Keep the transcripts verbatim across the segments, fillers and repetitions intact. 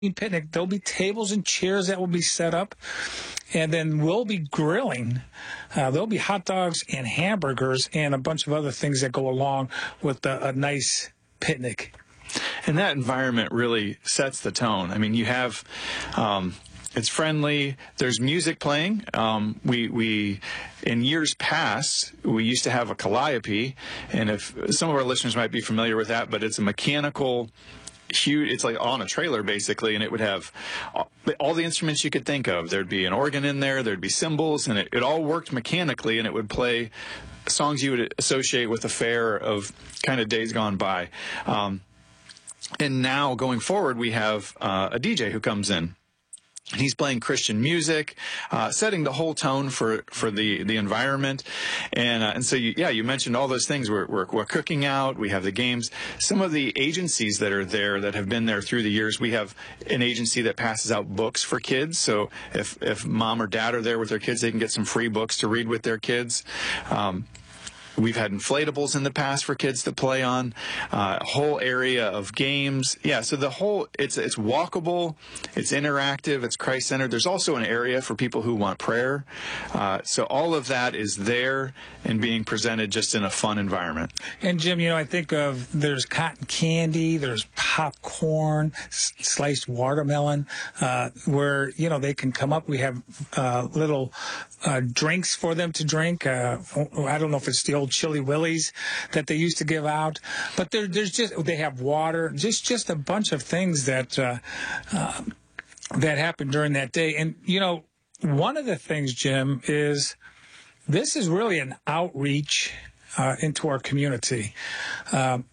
picnic. There'll be tables and chairs that will be set up, and then we'll be grilling. Uh, there'll be hot dogs and hamburgers and a bunch of other things that go along with a, a nice picnic. And that environment really sets the tone. I mean, you have, um, it's friendly. There's music playing. Um, we, we, in years past, we used to have a calliope, and if some of our listeners might be familiar with that, but it's a mechanical huge, it's like on a trailer basically, and it would have all the instruments you could think of. There'd be an organ in there, there'd be cymbals, and it, it all worked mechanically, and it would play songs you would associate with a fair of kind of days gone by. Um, and now going forward, we have uh, a D J who comes in. He's playing Christian music, uh, setting the whole tone for, for the, the environment. And, uh, and so, you, yeah, you mentioned all those things. We're, we're, we're cooking out. We have the games. Some of the agencies that are there that have been there through the years, we have an agency that passes out books for kids. So if, if mom or dad are there with their kids, they can get some free books to read with their kids. Um, We've had inflatables in the past for kids to play on, uh, a whole area of games. Yeah, so the whole, it's it's walkable, it's interactive, it's Christ-centered. There's also an area for people who want prayer. Uh, so all of that is there and being presented just in a fun environment. And, Jim, you know, I think of there's cotton candy, there's popcorn, s- sliced watermelon, uh, where, you know, they can come up. We have uh, little uh, drinks for them to drink. Uh, I don't know if it's the old Chili Willies that they used to give out, but there, there's just, they have water, just just a bunch of things that uh, uh, that happened during that day. And, you know, one of the things, Jim, is this is really an outreach uh, into our community. Um,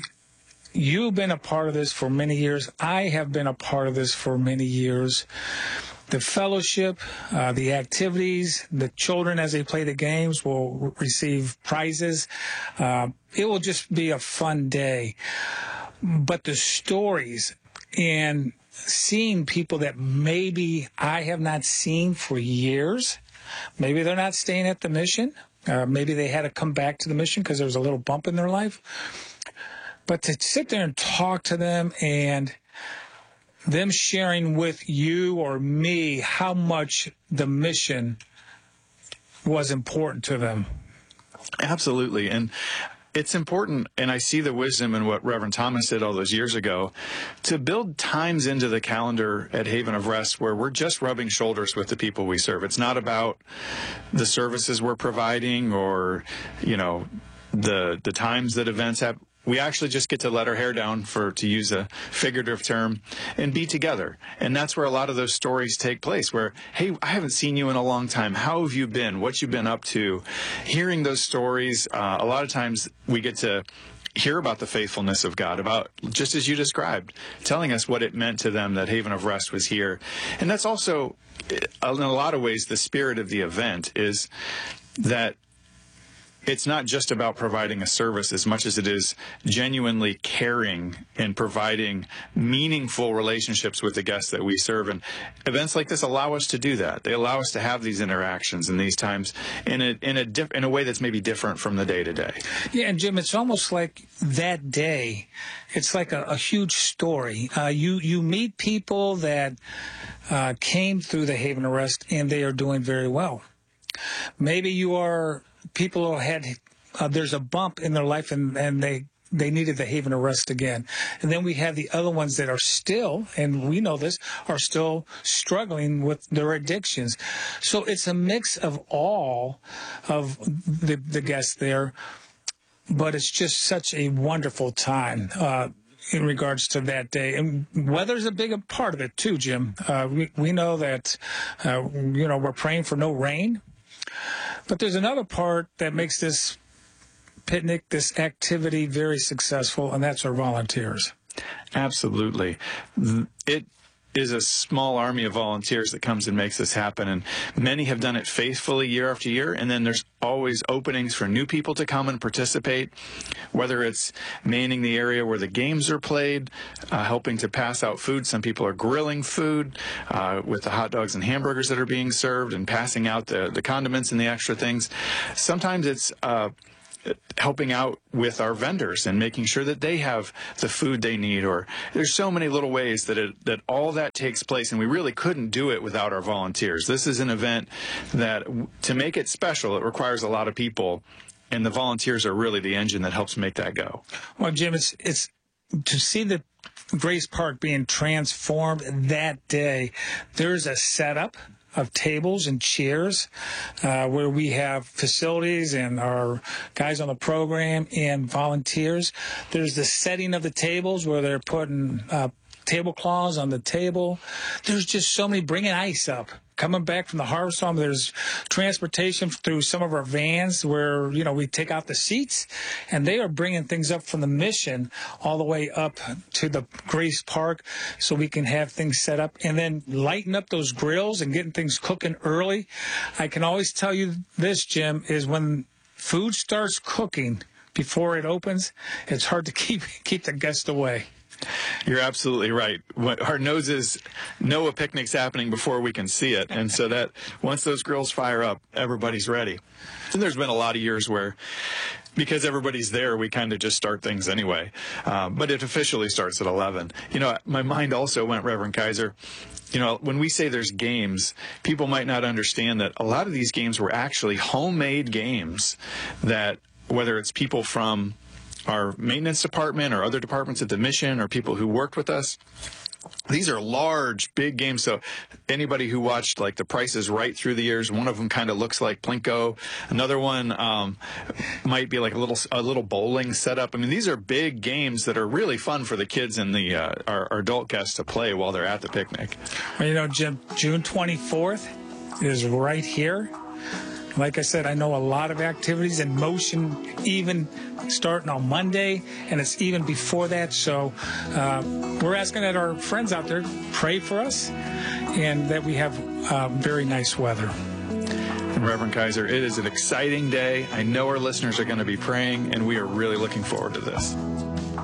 you've been a part of this for many years. I have been a part of this for many years. The fellowship, uh, the activities, the children as they play the games will re- receive prizes. Uh, it will just be a fun day. But the stories and seeing people that maybe I have not seen for years, maybe they're not staying at the mission. Uh, maybe they had to come back to the mission because there was a little bump in their life. But to sit there and talk to them and them sharing with you or me how much the mission was important to them. Absolutely. And it's important, and I see the wisdom in what Reverend Thomas did all those years ago, to build times into the calendar at Haven of Rest where we're just rubbing shoulders with the people we serve. It's not about the services we're providing or, you know, the the times that events have. We actually just get to let our hair down, for to use a figurative term, and be together. And that's where a lot of those stories take place, where, hey, I haven't seen you in a long time. How have you been? What you been up to? Hearing those stories, uh, a lot of times we get to hear about the faithfulness of God, about, just as you described, telling us what it meant to them that Haven of Rest was here. And that's also, in a lot of ways, the spirit of the event is that it's not just about providing a service as much as it is genuinely caring and providing meaningful relationships with the guests that we serve. And events like this allow us to do that. They allow us to have these interactions in these times in a in a diff, in a way that's maybe different from the day to day. Yeah, and Jim, it's almost like that day, it's like a, a huge story. Uh, you you meet people that uh, came through the Haven of Rest, and they are doing very well. Maybe you are people who had, uh, there's a bump in their life and, and they, they needed the Haven of Rest again. And then we have the other ones that are still, and we know this, are still struggling with their addictions. So it's a mix of all of the, the guests there, but it's just such a wonderful time. Uh, in regards to that day. And weather's a big part of it too, Jim. Uh, we, we know that, uh, you know, we're praying for no rain. But there's another part that makes this picnic, this activity very successful, and that's our volunteers. Absolutely. It is a small army of volunteers that comes and makes this happen, and many have done it faithfully year after year, and then there's always openings for new people to come and participate, whether it's manning the area where the games are played, uh, helping to pass out food. Some people are grilling food uh, with the hot dogs and hamburgers that are being served and passing out the, the condiments and the extra things. Sometimes it's uh, helping out with our vendors and making sure that they have the food they need. Or there's so many little ways that it, that all that takes place, and we really couldn't do it without our volunteers. This is an event that, to make it special, it requires a lot of people, and the volunteers are really the engine that helps make that go. Well, Jim, it's it's to see the Grace Park being transformed that day. There's a setup of tables and chairs uh, where we have facilities and our guys on the program and volunteers. There's the setting of the tables where they're putting uh, tablecloths on the table. There's just so many, bringing ice up. Coming back from the Harvest Home, there's transportation through some of our vans where, you know, we take out the seats, and they are bringing things up from the Mission all the way up to the Grace Park so we can have things set up, and then lighting up those grills and getting things cooking early. I can always tell you this, Jim, is when food starts cooking before it opens, it's hard to keep keep the guests away. You're absolutely right. Our noses know a picnic's happening before we can see it. And so that once those grills fire up, everybody's ready. And there's been a lot of years where, because everybody's there, we kind of just start things anyway. Um, but it officially starts at eleven. You know, my mind also went, Reverend Kaiser, you know, when we say there's games, people might not understand that a lot of these games were actually homemade games that, whether it's people from our maintenance department or other departments at the Mission or people who worked with us, these are large, big games. So anybody who watched like The Price is Right through the years, one of them kind of looks like Plinko. Another one um, might be like a little a little bowling setup. I mean, these are big games that are really fun for the kids and the uh, our, our adult guests to play while they're at the picnic. Well, you know, Jim, June twenty-fourth is right here. Like I said, I know a lot of activities in motion, even starting on Monday, and it's even before that. So uh, we're asking that our friends out there pray for us and that we have uh, very nice weather. And Reverend Kaiser, it is an exciting day. I know our listeners are going to be praying, and we are really looking forward to this.